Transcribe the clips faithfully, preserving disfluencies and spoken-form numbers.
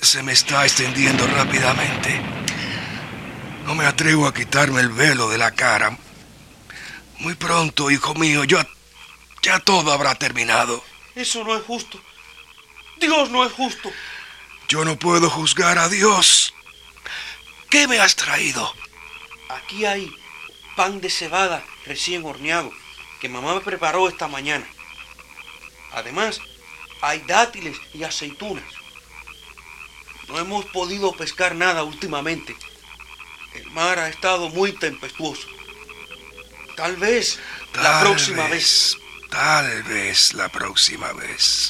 se me está extendiendo rápidamente. No me atrevo a quitarme el velo de la cara. Muy pronto, hijo mío, ya, ya todo habrá terminado. Eso no es justo. Dios no es justo. Yo no puedo juzgar a Dios. ¿Qué me has traído? Aquí hay pan de cebada recién horneado que mamá me preparó esta mañana. Además, hay dátiles y aceitunas. No hemos podido pescar nada últimamente. El mar ha estado muy tempestuoso. Tal vez Tal la próxima vez, vez. Tal vez la próxima vez.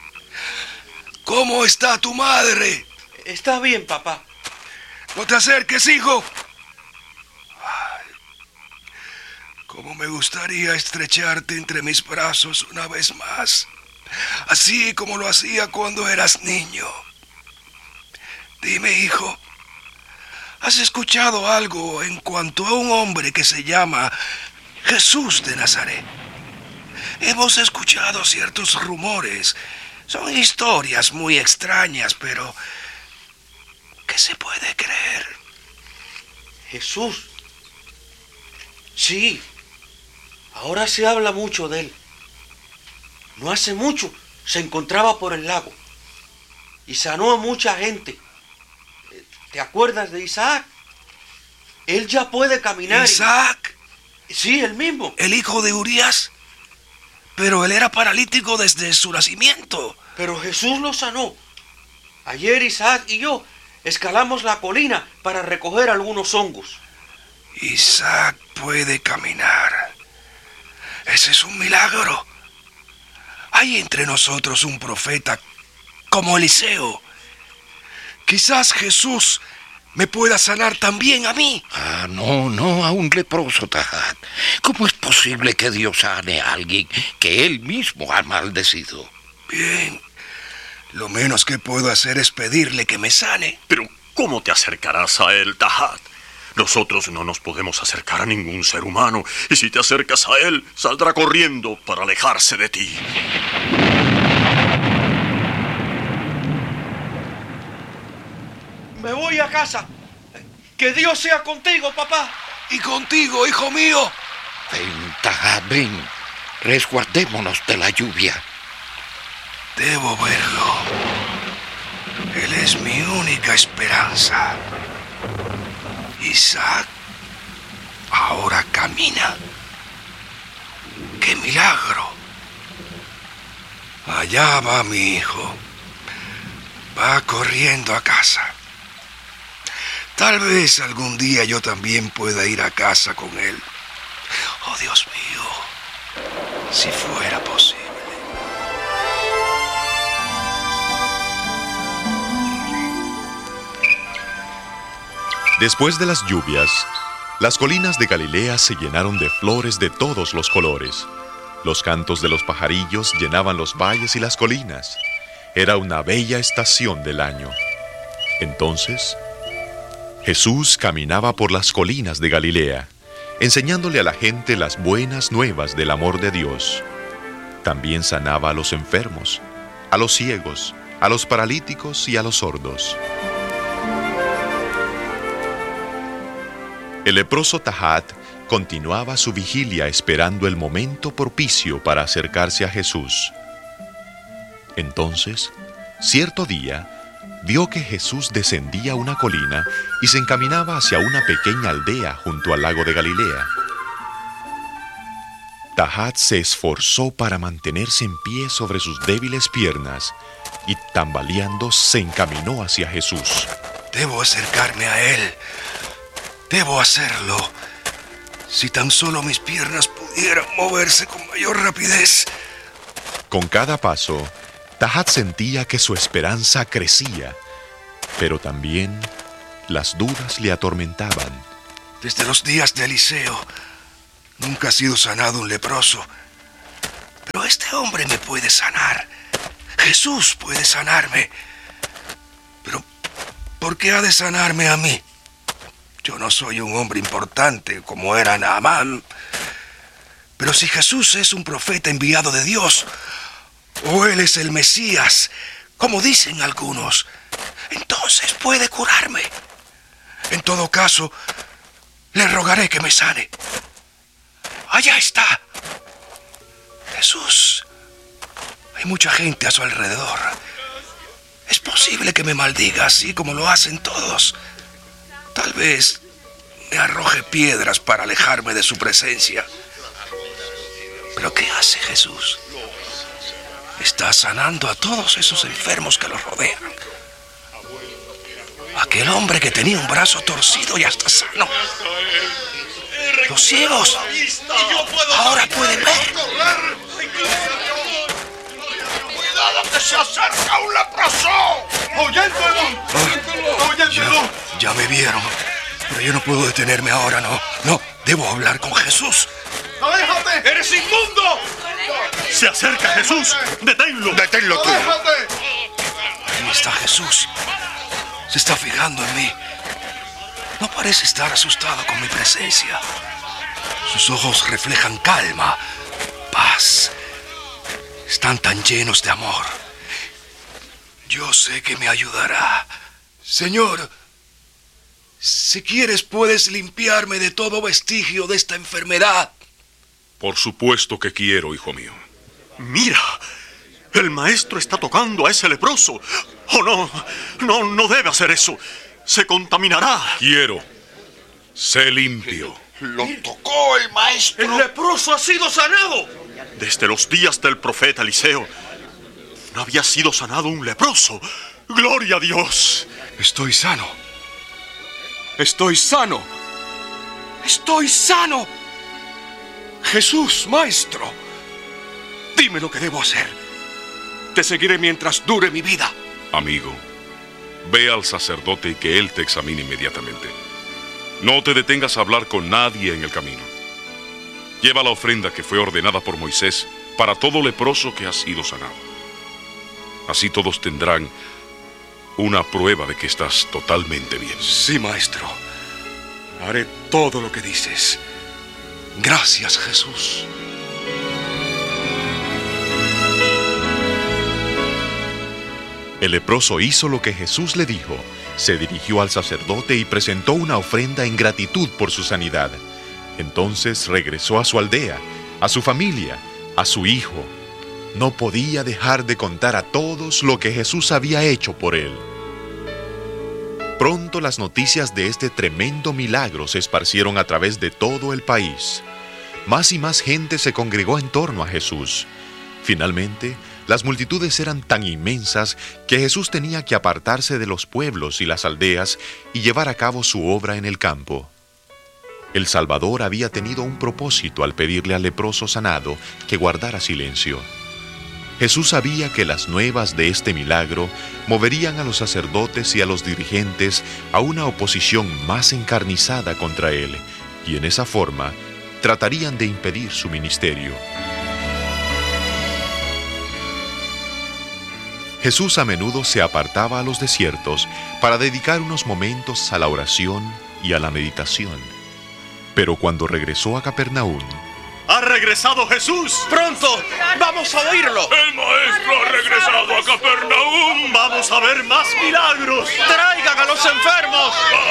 ¿Cómo está tu madre? Está bien, papá. No te acerques, hijo. Ay, cómo me gustaría estrecharte entre mis brazos una vez más, así como lo hacía cuando eras niño. Dime, hijo, ¿has escuchado algo en cuanto a un hombre que se llama Jesús de Nazaret? Hemos escuchado ciertos rumores. Son historias muy extrañas, pero ¿qué se puede creer? Jesús. Sí. Ahora se habla mucho de él. No hace mucho se encontraba por el lago y sanó a mucha gente. ¿Te acuerdas de Isaac? Él ya puede caminar. ¿Isaac? Y... Sí, él mismo. ¿El hijo de Urías? Pero él era paralítico desde su nacimiento. Pero Jesús lo sanó. Ayer Isaac y yo escalamos la colina para recoger algunos hongos. Isaac puede caminar. Ese es un milagro. Hay entre nosotros un profeta como Eliseo. Quizás Jesús me pueda sanar también a mí. Ah, no, no, a un leproso, Tahat. ¿Cómo es posible que Dios sane a alguien que él mismo ha maldecido? Bien, lo menos que puedo hacer es pedirle que me sane. Pero, ¿cómo te acercarás a él, Tahat? Nosotros no nos podemos acercar a ningún ser humano, y si te acercas a él, saldrá corriendo para alejarse de ti. Me voy a casa. Que Dios sea contigo, papá. Y contigo, hijo mío. Ven, Tahat, ven. Resguardémonos de la lluvia. Debo verlo. Él es mi única esperanza. Isaac ahora camina. ¡Qué milagro! Allá va mi hijo. Va corriendo a casa. Tal vez algún día yo también pueda ir a casa con él. Oh, Dios mío, si fuera posible. Después de las lluvias, las colinas de Galilea se llenaron de flores de todos los colores. Los cantos de los pajarillos llenaban los valles y las colinas. Era una bella estación del año. Entonces, Jesús caminaba por las colinas de Galilea, enseñándole a la gente las buenas nuevas del amor de Dios. También sanaba a los enfermos, a los ciegos, a los paralíticos y a los sordos. El leproso Tahat continuaba su vigilia esperando el momento propicio para acercarse a Jesús. Entonces, cierto día, vio que Jesús descendía una colina y se encaminaba hacia una pequeña aldea junto al lago de Galilea. Tahat se esforzó para mantenerse en pie sobre sus débiles piernas y, tambaleando, se encaminó hacia Jesús. Debo acercarme a él. Debo hacerlo. Si tan solo mis piernas pudieran moverse con mayor rapidez. Con cada paso, Tahat sentía que su esperanza crecía, pero también las dudas le atormentaban. Desde los días de Eliseo, nunca ha sido sanado un leproso. Pero este hombre me puede sanar. Jesús puede sanarme. Pero, ¿por qué ha de sanarme a mí? Yo no soy un hombre importante como era Naamán. Pero si Jesús es un profeta enviado de Dios, o él es el Mesías, como dicen algunos, entonces puede curarme. En todo caso, le rogaré que me sane. Allá está. Jesús, hay mucha gente a su alrededor. Es posible que me maldiga así como lo hacen todos. Tal vez me arroje piedras para alejarme de su presencia. ¿Pero qué hace Jesús? Está sanando a todos esos enfermos que lo rodean. Aquel hombre que tenía un brazo torcido ya está sano. Los ciegos ahora pueden ver. ¡Cuidado que se acerca un leproso! ¡Ahuyéntelo! ¡Ahuyéntelo! Ya, ya me vieron, pero yo no puedo detenerme ahora, no. No, debo hablar con Jesús. ¡Aléjate! ¡Eres inmundo! ¡Se acerca Jesús! ¡Deténlo! ¡Deténlo tú! Ahí está Jesús. Se está fijando en mí. No parece estar asustado con mi presencia. Sus ojos reflejan calma, paz. Están tan llenos de amor. Yo sé que me ayudará. Señor, si quieres puedes limpiarme de todo vestigio de esta enfermedad. Por supuesto que quiero, hijo mío. ¡Mira! El maestro está tocando a ese leproso. ¡Oh, no! No, no debe hacer eso. Se contaminará. Quiero. Sé limpio. Lo tocó el maestro. ¡El leproso ha sido sanado! Desde los días del profeta Eliseo no había sido sanado un leproso. ¡Gloria a Dios! Estoy sano. Estoy sano. Estoy sano. Jesús, maestro. Dime lo que debo hacer. Te seguiré mientras dure mi vida. Amigo, ve al sacerdote y que él te examine inmediatamente. No te detengas a hablar con nadie en el camino. Lleva la ofrenda que fue ordenada por Moisés para todo leproso que ha sido sanado. Así todos tendrán una prueba de que estás totalmente bien. Sí, maestro. Haré todo lo que dices. Gracias, Jesús. El leproso hizo lo que Jesús le dijo. Se dirigió al sacerdote y presentó una ofrenda en gratitud por su sanidad. Entonces regresó a su aldea, a su familia, a su hijo. No podía dejar de contar a todos lo que Jesús había hecho por él. Pronto las noticias de este tremendo milagro se esparcieron a través de todo el país. Más y más gente se congregó en torno a Jesús. Finalmente, las multitudes eran tan inmensas que Jesús tenía que apartarse de los pueblos y las aldeas y llevar a cabo su obra en el campo. El Salvador había tenido un propósito al pedirle al leproso sanado que guardara silencio. Jesús sabía que las nuevas de este milagro moverían a los sacerdotes y a los dirigentes a una oposición más encarnizada contra él, y en esa forma tratarían de impedir su ministerio. Jesús a menudo se apartaba a los desiertos para dedicar unos momentos a la oración y a la meditación. Pero cuando regresó a Capernaum, ¡ha regresado Jesús! ¡Pronto! ¡Vamos a oírlo! ¡El maestro ha regresado a Capernaum! ¡Vamos a ver más milagros! ¡Traigan a los enfermos!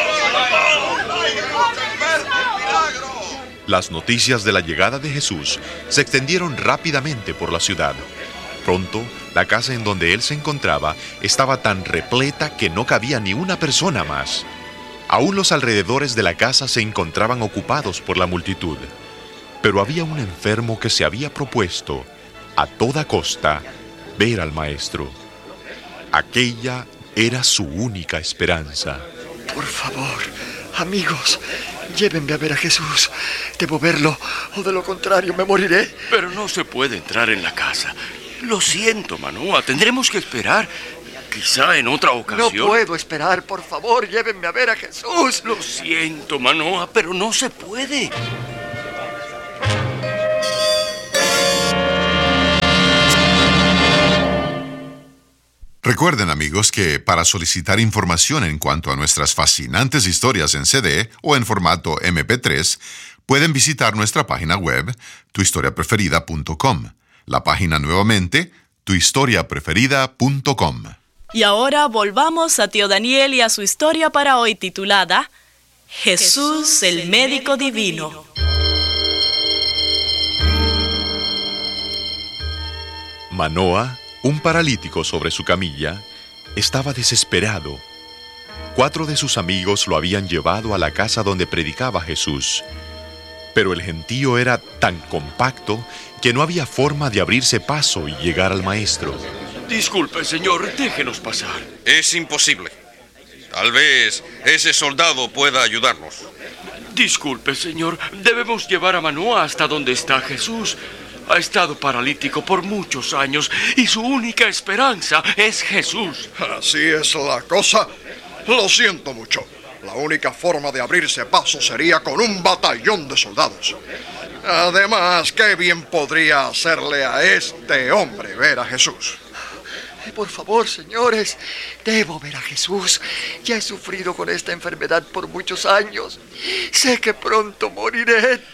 las noticias de la llegada de Jesús se extendieron rápidamente por la ciudad. Pronto, la casa en donde él se encontraba estaba tan repleta que no cabía ni una persona más. Aún los alrededores de la casa se encontraban ocupados por la multitud. Pero había un enfermo que se había propuesto, a toda costa, ver al maestro. Aquella era su única esperanza. Por favor, amigos, llévenme a ver a Jesús. Debo verlo, o de lo contrario me moriré. Pero no se puede entrar en la casa. Lo siento, Manoa, tendremos que esperar. Quizá en otra ocasión. No puedo esperar, por favor, llévenme a ver a Jesús. Lo siento, Manoa, pero no se puede. Recuerden, amigos, que para solicitar información en cuanto a nuestras fascinantes historias en C D o en formato eme pe tres, pueden visitar nuestra página web, tu historia preferida punto com. La página nuevamente, tu historia preferida punto com. Y ahora volvamos a tío Daniel y a su historia para hoy titulada Jesús, el médico divino. Manoa, un paralítico sobre su camilla, estaba desesperado. Cuatro de sus amigos lo habían llevado a la casa donde predicaba Jesús. Pero el gentío era tan compacto que no había forma de abrirse paso y llegar al maestro. Disculpe, señor, déjenos pasar. Es imposible. Tal vez ese soldado pueda ayudarnos. Disculpe, señor, debemos llevar a Manoa hasta donde está Jesús. Ha estado paralítico por muchos años y su única esperanza es Jesús. Así es la cosa. Lo siento mucho. La única forma de abrirse paso sería con un batallón de soldados. Además, qué bien podría hacerle a este hombre ver a Jesús. Por favor, señores, debo ver a Jesús. Ya he sufrido con esta enfermedad por muchos años. Sé que pronto moriré. Eh,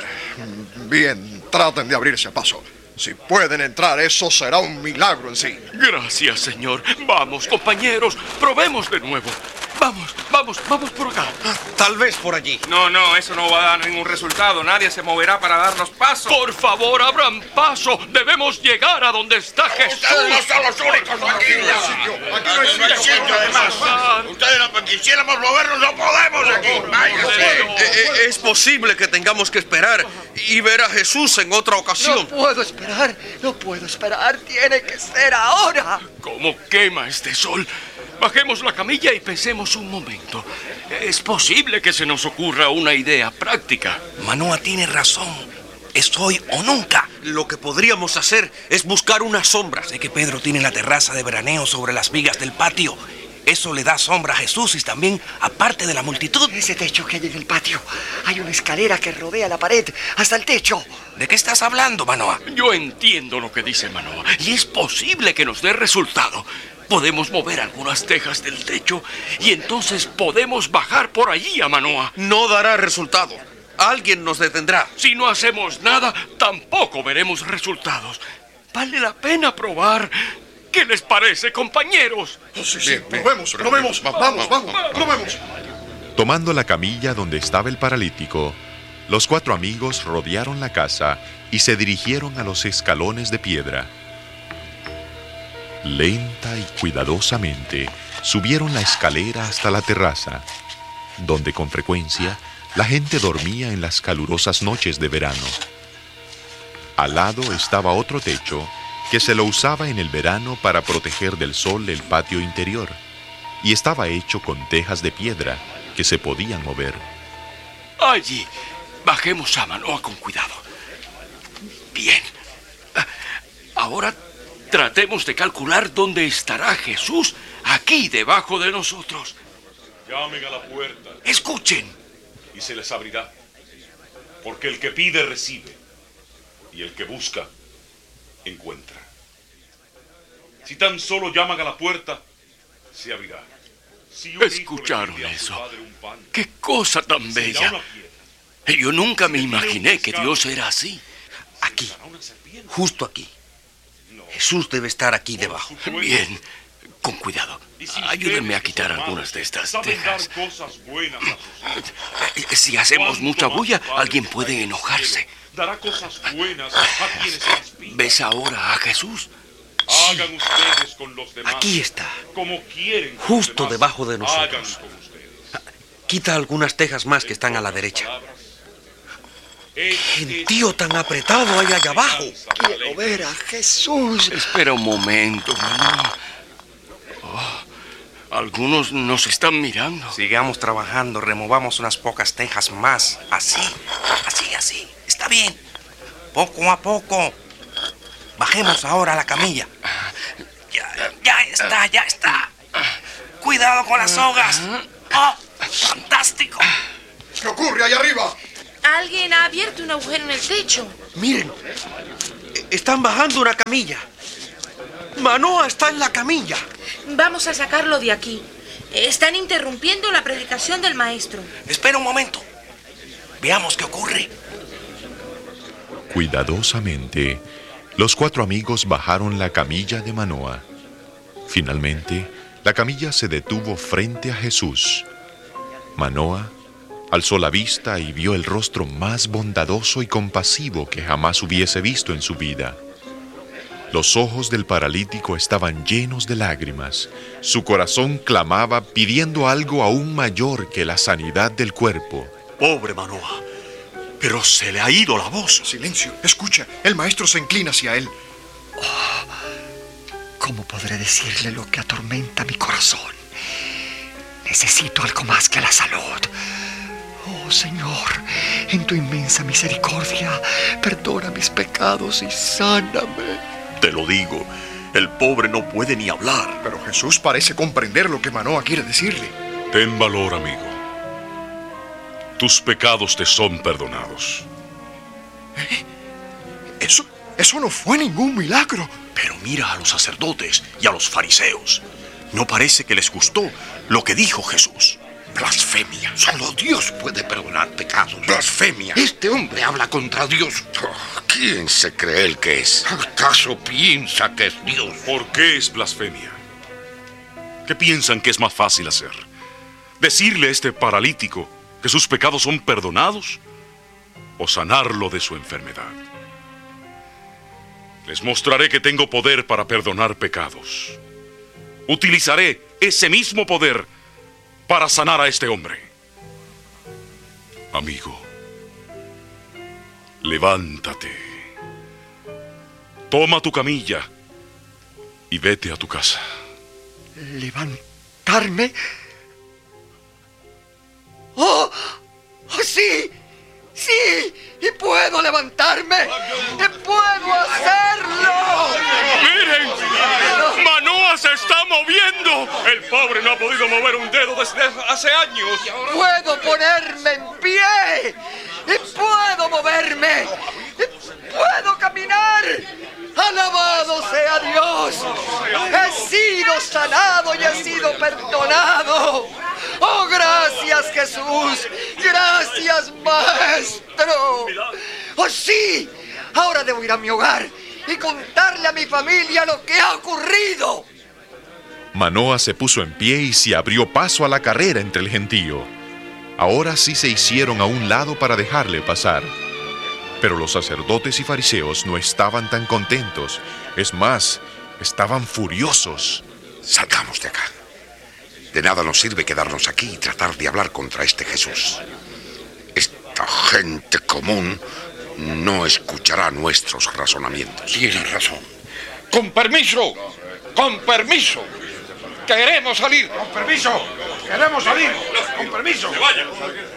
bien, traten de abrirse paso. Si pueden entrar, eso será un milagro en sí. Gracias, señor. Vamos, compañeros, probemos de nuevo. Vamos, vamos, vamos por acá. Tal vez por allí. No, no, eso no va a dar ningún resultado. Nadie se moverá para darnos paso. Por favor, abran paso. Debemos llegar a donde está Jesús. Ustedes no son los únicos aquí. Aquí no hay sitio, además. Ustedes no quisiéramos movernos, no podemos aquí. Váyase. Eh, eh, es posible que tengamos que esperar y ver a Jesús en otra ocasión. No puedo esperar, no puedo esperar. Tiene que ser ahora. ¿Cómo quema este sol? Bajemos la camilla y pensemos un momento. Es posible que se nos ocurra una idea práctica. Manoa tiene razón. Es hoy o nunca. Lo que podríamos hacer es buscar una sombra. Sé que Pedro tiene la terraza de veraneo sobre las vigas del patio. Eso le da sombra a Jesús y también aparte de la multitud. Ese techo que hay en el patio. Hay una escalera que rodea la pared hasta el techo. ¿De qué estás hablando, Manoa? Yo entiendo lo que dice Manoa y es posible que nos dé resultado. Podemos mover algunas tejas del techo y entonces podemos bajar por allí a Manoa. No dará resultado. Alguien nos detendrá. Si no hacemos nada, tampoco veremos resultados. Vale la pena probar. ¿Qué les parece, compañeros? Sí, sí, bien, bien. Probemos, probemos. Vamos, vamos, probemos. Tomando la camilla donde estaba el paralítico, los cuatro amigos rodearon la casa y se dirigieron a los escalones de piedra. Lenta y cuidadosamente subieron la escalera hasta la terraza, donde con frecuencia la gente dormía en las calurosas noches de verano. Al lado estaba otro techo que se lo usaba en el verano para proteger del sol el patio interior, y estaba hecho con tejas de piedra que se podían mover. Allí, bajemos a Manoa con cuidado. Bien. Ahora tratemos de calcular dónde estará Jesús, aquí debajo de nosotros. Llamen a la puerta. Escuchen. Y se les abrirá. Porque el que pide, recibe. Y el que busca, encuentra. Si tan solo llaman a la puerta, se abrirá. Si un ¿Escucharon hijo le pide a su eso? padre un pan, ¡Qué cosa tan se bella! dará una piedra. Yo nunca me imaginé que Dios era así. Aquí, justo aquí. Jesús debe estar aquí debajo. Bien, con cuidado. Ayúdenme a quitar algunas de estas tejas. Si hacemos mucha bulla, alguien puede enojarse. Dará cosas buenas a quienes se las piden. ¿Ves ahora a Jesús? Hagan ustedes con los demás. Aquí está. Como quieren. Justo debajo de nosotros. Quita algunas tejas más que están a la derecha. Gentío tan apretado hay allá abajo. Quiero ver a Jesús. Espera un momento, Manoa. Oh, algunos nos están mirando. Sigamos trabajando, removamos unas pocas tejas más. Así, así, así. Está bien. Poco a poco. Bajemos ahora a la camilla. Ya, ya está, ya está. Cuidado con las sogas. ¡Oh, fantástico! ¿Qué ocurre allá arriba? Alguien ha abierto un agujero en el techo. Miren, están bajando una camilla. Manoa está en la camilla. Vamos a sacarlo de aquí. Están interrumpiendo la predicación del maestro. Espera un momento. Veamos qué ocurre. Cuidadosamente, los cuatro amigos bajaron la camilla de Manoa. Finalmente, la camilla se detuvo frente a Jesús. Manoah alzó la vista y vio el rostro más bondadoso y compasivo que jamás hubiese visto en su vida. Los ojos del paralítico estaban llenos de lágrimas. Su corazón clamaba pidiendo algo aún mayor que la sanidad del cuerpo. Pobre Manoah, pero se le ha ido la voz. Silencio, escucha, el maestro se inclina hacia él. Oh, ¿cómo podré decirle lo que atormenta mi corazón? Necesito algo más que la salud. Oh, Señor, en tu inmensa misericordia, perdona mis pecados y sáname. Te lo digo, el pobre no puede ni hablar. Pero Jesús parece comprender lo que Manoah quiere decirle. Ten valor, amigo. Tus pecados te son perdonados. ¿Eh? Eso, eso no fue ningún milagro. Pero mira a los sacerdotes y a los fariseos. No parece que les gustó lo que dijo Jesús. Blasfemia. Solo Dios puede perdonar pecados. Blasfemia. Este hombre habla contra Dios. Oh, ¿quién se cree él que es? ¿Acaso piensa que es Dios? ¿Por qué es blasfemia? ¿Qué piensan que es más fácil hacer? ¿Decirle a este paralítico que sus pecados son perdonados? ¿O sanarlo de su enfermedad? Les mostraré que tengo poder para perdonar pecados. Utilizaré ese mismo poder para sanar a este hombre. Amigo, levántate. Toma tu camilla y vete a tu casa. ¿Levantarme? ¡Oh! ¡Oh, sí! ¡Sí! ¡Y puedo levantarme! ¡Y puedo hacerlo! ¡Miren! ¡Manoah se está moviendo! El pobre no ha podido mover un dedo desde hace años. ¡Puedo ponerme en pie! ¡Y puedo moverme! ¡Y puedo caminar! ¡Alabado sea Dios! ¡He sido sanado y he sido perdonado! ¡Oh, gracias, Jesús! ¡Gracias, Maestro! ¡Oh, sí! Ahora debo ir a mi hogar y contarle a mi familia lo que ha ocurrido. Manoah se puso en pie y se abrió paso a la carrera entre el gentío. Ahora sí se hicieron a un lado para dejarle pasar. Pero los sacerdotes y fariseos no estaban tan contentos. Es más, estaban furiosos. Salgamos de acá. De nada nos sirve quedarnos aquí y tratar de hablar contra este Jesús. Esta gente común no escuchará nuestros razonamientos. Tienes razón. Con permiso, con permiso. Queremos salir. Con permiso, queremos salir. Con permiso. ¡Que vayan!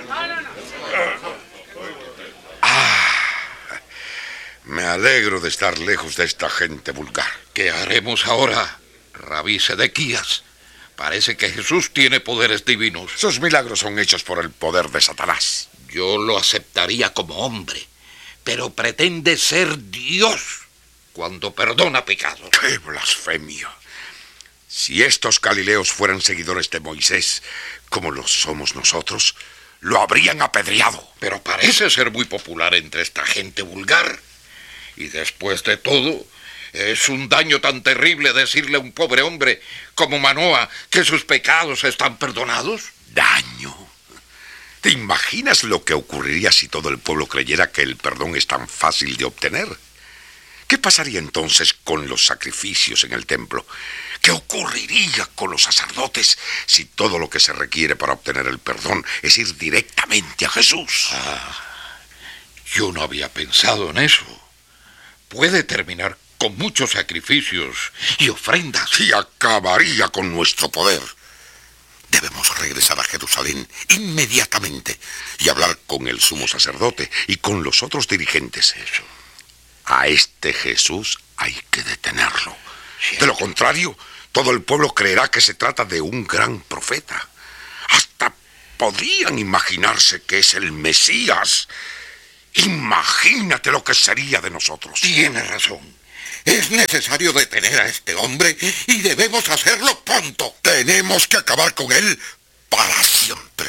Me alegro de estar lejos de esta gente vulgar. ¿Qué haremos ahora, Rabí Sedequías? Parece que Jesús tiene poderes divinos. Sus milagros son hechos por el poder de Satanás. Yo lo aceptaría como hombre, pero pretende ser Dios cuando perdona pecados. ¡Qué blasfemia! Si estos galileos fueran seguidores de Moisés, como lo somos nosotros, lo habrían apedreado. Pero parece ser muy popular entre esta gente vulgar. Y después de todo, ¿es un daño tan terrible decirle a un pobre hombre como Manoah que sus pecados están perdonados? ¿Daño? ¿Te imaginas lo que ocurriría si todo el pueblo creyera que el perdón es tan fácil de obtener? ¿Qué pasaría entonces con los sacrificios en el templo? ¿Qué ocurriría con los sacerdotes si todo lo que se requiere para obtener el perdón es ir directamente a Jesús? Ah, yo no había pensado en eso. Puede terminar con muchos sacrificios y ofrendas. Y acabaría con nuestro poder. Debemos regresar a Jerusalén inmediatamente y hablar con el sumo sacerdote y con los otros dirigentes. Eso. A este Jesús hay que detenerlo. ¿Cierto? De lo contrario, todo el pueblo creerá que se trata de un gran profeta. Hasta podrían imaginarse que es el Mesías. Imagínate lo que sería de nosotros. Tienes razón. Es necesario detener a este hombre y debemos hacerlo pronto. Tenemos que acabar con él para siempre.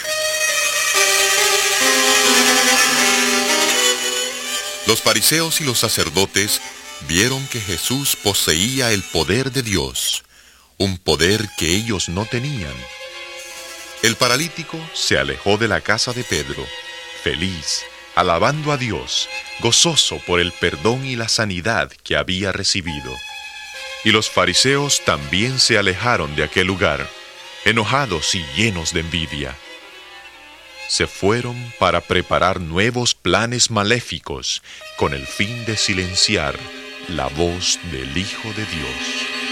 Los fariseos y los sacerdotes vieron que Jesús poseía el poder de Dios. un poder que ellos no tenían. El paralítico se alejó de la casa de Pedro, feliz, alabando a Dios, gozoso por el perdón y la sanidad que había recibido. Y los fariseos también se alejaron de aquel lugar, enojados y llenos de envidia. Se fueron para preparar nuevos planes maléficos con el fin de silenciar la voz del Hijo de Dios.